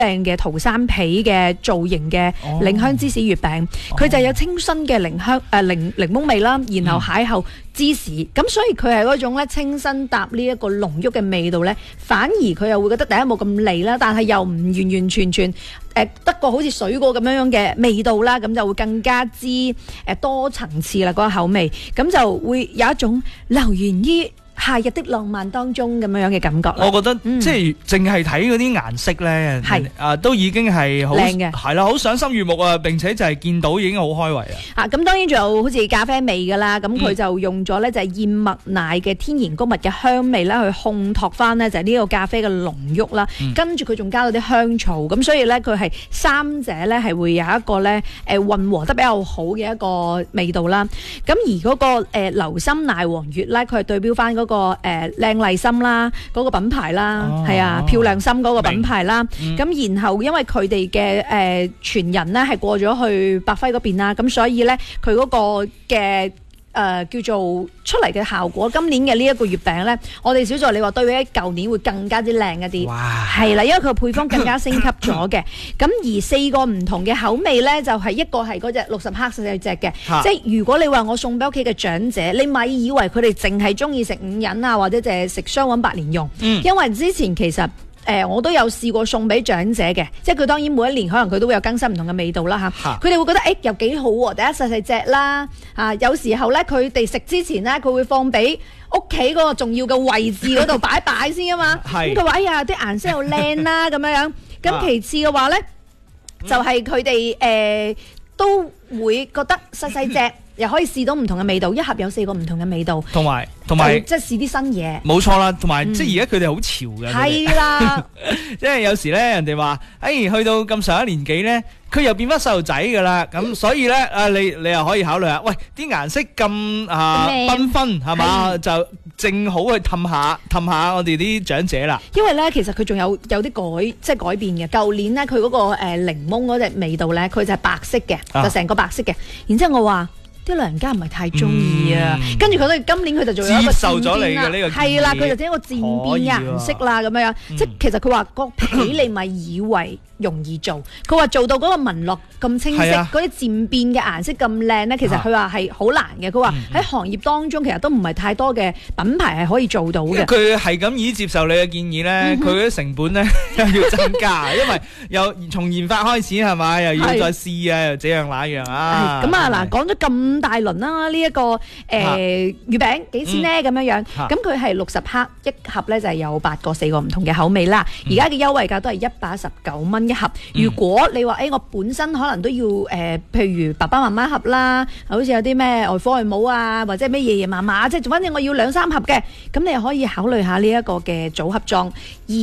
靚嘅桃山皮嘅造型嘅檸香芝士月餅，佢就有清新嘅檸檬味啦，然後邂逅芝士，咁所以佢係嗰種咧清新搭呢一個濃郁嘅味道咧，反而佢又會覺得第一冇咁膩啦，但係又唔完完全全得個好似水果咁樣嘅味道啦，咁就會更加之多層次啦嗰個口味，咁就會有一種流連於夏日的浪漫當中咁樣嘅感覺。 我覺得即係淨係睇嗰啲顏色咧，都已經係好靚嘅，係啦，好賞心悅目啊！並且就係見到已經好開胃啊！ 咁當然仲有好似咖啡味噶啦，咁佢就用咗咧就係燕麥奶嘅天然穀物嘅香味啦，去烘托翻呢就係呢個咖啡嘅濃郁啦。跟住佢仲加咗啲香草，咁所以咧佢係三者咧係會有一個咧混合得比較好嘅一個味道啦。咁而嗰個流心奶黃月咧，佢係對標翻嗰個靚麗心啦，嗰個品牌啦，係啊，漂亮心嗰個品牌啦。咁然後因為佢哋嘅傳人咧係過咗去百輝嗰邊啦，咁所以咧佢嗰個嘅叫做出嚟嘅效果，今年嘅呢一個月餅咧，我哋小助你話對比舊年會更加之靚一啲，係啦，因為佢配方更加升級咗嘅。咁而4個唔同嘅口味咧，就係一個係嗰隻60克細隻嘅，即係如果你話我送俾屋企嘅長者，你咪以為佢哋淨係中意食五仁啊，或者淨係食雙黃白蓮蓉，因為之前其實我都有試過送俾長者嘅，即係佢當然每一年可能佢都會有更新唔同嘅味道啦嚇，佢哋會覺得又幾好喎，第一細隻啦，有時候咧佢哋食之前咧佢會放俾屋企嗰個重要嘅位置嗰度擺擺先啊嘛，咁佢話哎呀啲顏色又靚啦咁樣，咁其次嘅話咧就係佢哋都會覺得細隻。又可以試到唔同嘅味道，一盒有4個唔同嘅味道，同埋即係試啲新嘢。冇錯啦，同埋即係而家佢哋好潮嘅。係啦，即係有時咧，人哋話，去到咁上一年紀咧，佢又變翻細路仔噶啦。咁所以咧，你又可以考慮下，喂，啲顏色咁繽紛係嘛，就正好去氹下我哋啲長者啦。因為咧，其實佢仲有啲改變嘅。舊年咧，佢嗰個檸檬嗰隻味道咧，佢就係白色嘅，就成個白色嘅。然之後我話，啲老人家唔係太中意啊，跟住佢今年佢就做咗一個漸變啦，係啦，佢就整一個漸變嘅顏色啦，咁樣，即係其實佢話個皮你咪以為容易做，佢話做到嗰個紋絡咁清晰，嗰啲漸變嘅顏色咁靚咧，其實佢話係好難嘅。佢話喺行業當中其實都唔係太多嘅品牌係可以做到嘅。佢係咁已接受你嘅建議咧，佢啲成本咧又要增加，因為又從研發開始係咪，又要再試啊，又這樣那樣啊。咁啊嗱，講咗咁大輪啦，呢一個月餅幾錢咧咁樣樣？咁佢係60克一盒咧，就係有8個4個唔同嘅口味啦。而家嘅優惠價都係119蚊一盒。如果你話我本身可能都要譬如爸爸媽媽盒啦，好似有啲咩外父外母啊，或者咩爺爺嫲嫲，即係反正我要2-3盒嘅，咁你又可以考慮下呢一個嘅組合裝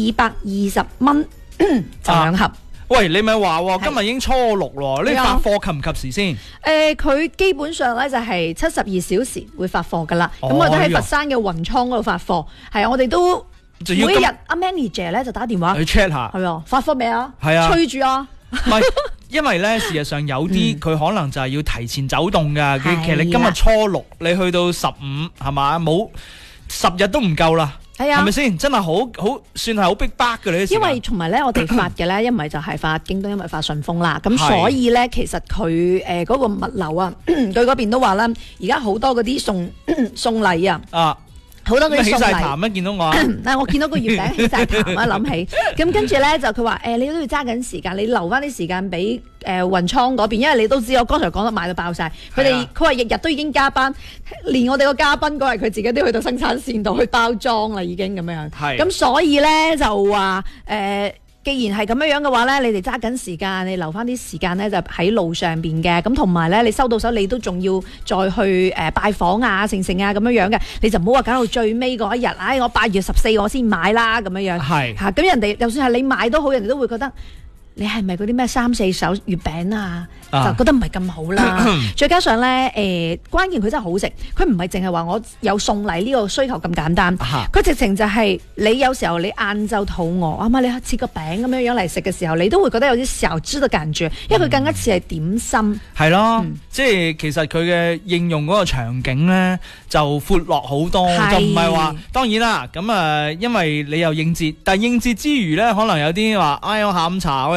，220蚊就2盒。喂，你咪話今日已經初6咯，你發貨及唔及時先？佢基本上咧就係72小時會發貨噶啦。咁我哋喺佛山嘅雲倉嗰度發貨，係啊，我哋都每一日阿 manager 咧就打電話去 check 下，係啊，發貨未啊？係啊，催住啊！唔係，因為咧事實上有啲佢可能就係要提前走動噶。其實你今日初6，你去到15係嘛，冇10日都唔夠啦。係啊，係咪先？真係好算係好逼迫嘅呢啲。因為同埋咧，我哋發嘅咧，一唔係就係發京東，一唔係發順豐啦。咁所以咧，其實佢嗰個物流啊，佢嗰邊都話啦，而家好多嗰啲送禮啊。好多嗰啲送禮起晒痰啊！見到我我見到個月餅起晒痰啊！諗起咁跟住咧就佢話你都要揸緊時間，你留翻啲時間俾雲倉嗰邊，因為你都知我剛才講得賣到爆晒，佢話日日都已經加班，連我哋個嘉賓嗰日佢自己都去到生產線度去包裝啦，已經咁樣。咁所以咧就話既然係咁樣嘅話咧，你哋揸緊時間，你留翻啲時間咧就喺路上邊嘅，咁同埋咧你收到手，你都仲要再去拜訪啊、成啊咁樣嘅，你就唔好話搞到最尾嗰一日，我8月14我先買啦咁樣。係嚇，咁人哋就算係你買都好，人哋都會覺得你係咪嗰啲咩3、4手月餅啊？就覺得唔係咁好啦。再加上咧，關鍵佢真係好食，佢唔係淨係話我有送禮呢個需求咁簡單，佢直情就係你有時候你晏晝肚餓，啱你切個餅咁樣嚟食嘅時候，你都會覺得有啲小資嘅感覺，因為佢更加似係點心。 係咯，即係其實佢嘅應用嗰個場景咧就闊落好多，就唔係話當然啦。咁因為你又應節，但係應節之餘咧，可能有啲話，我下午茶。